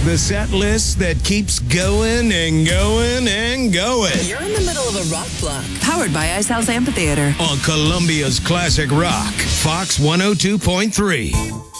The set list that keeps going and going and going. You're in the middle of a rock block. Powered by Ice House Amphitheater. On Columbia's Classic Rock, Fox 102.3.